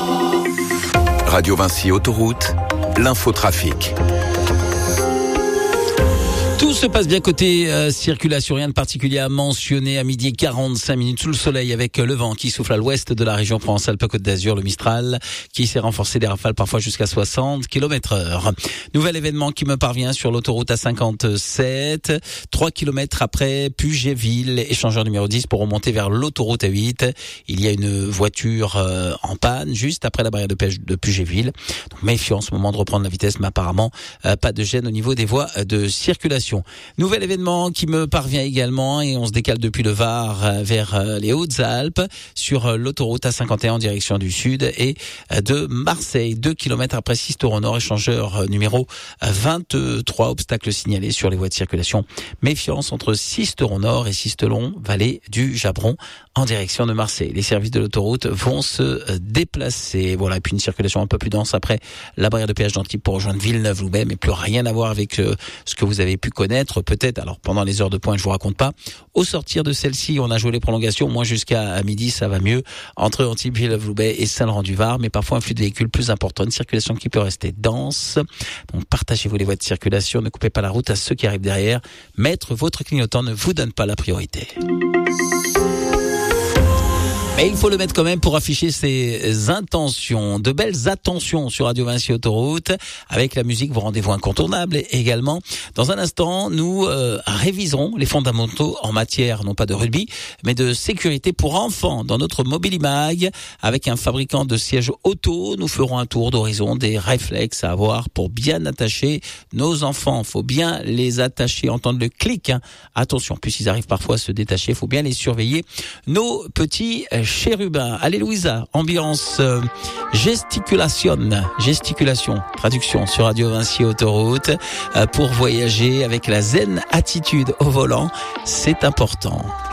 Radio Vinci Autoroute, l'infotrafic. Tout se passe bien côté circulation, rien de particulier à mentionner à 12h45 sous le soleil avec le vent qui souffle à l'ouest de la région Provence-Alpes-Côte d'Azur, le Mistral qui s'est renforcé, des rafales parfois jusqu'à 60 km/h. Nouvel événement qui me parvient sur l'autoroute A57, 3 km après Puget-Ville, échangeur numéro 10 pour remonter vers l'autoroute A8. Il y a une voiture en panne juste après la barrière de Puget-Ville. Donc méfiance, moment de reprendre la vitesse, mais apparemment pas de gêne au niveau des voies de circulation. Nouvel événement qui me parvient également et on se décale depuis le Var vers les Hautes-Alpes sur l'autoroute A51 en direction du sud et de Marseille. 2 km après Sisteron Nord, échangeur numéro 23, obstacle signalé sur les voies de circulation. Méfiance entre Sisteron Nord et Sistelon, vallée du Jabron en direction de Marseille. Les services de l'autoroute vont se déplacer. Voilà, et puis une circulation un peu plus dense après la barrière de péage d'Antibes pour rejoindre Villeneuve-Loubet, mais plus rien à voir avec ce que vous avez pu connaître peut-être. Alors pendant les heures de pointe, je vous raconte pas. Au sortir de celle-ci, on a joué les prolongations. Moi jusqu'à midi, ça va mieux entre Antibes, Villeneuve-Loubet et Saint-Laurent-du-Var, mais parfois un flux de véhicules plus important, une circulation qui peut rester dense. Donc partagez-vous les voies de circulation, ne coupez pas la route à ceux qui arrivent derrière. Mettre votre clignotant ne vous donne pas la priorité. Mais il faut le mettre quand même pour afficher ses intentions. De belles attentions sur Radio Vinci Autoroute. Avec la musique, vos rendez-vous incontournables. Et également, dans un instant, nous réviserons les fondamentaux en matière, non pas de rugby, mais de sécurité pour enfants. Dans notre Mobilimag, avec un fabricant de sièges auto, nous ferons un tour d'horizon des réflexes à avoir pour bien attacher nos enfants. Faut bien les attacher, entendre le clic. Attention, puisqu'ils arrivent parfois à se détacher, faut bien les surveiller. Nos petits chérubins. Allez Louisa, ambiance gesticulation, traduction sur Radio Vinci Autoroute pour voyager avec la zen attitude au volant, c'est important.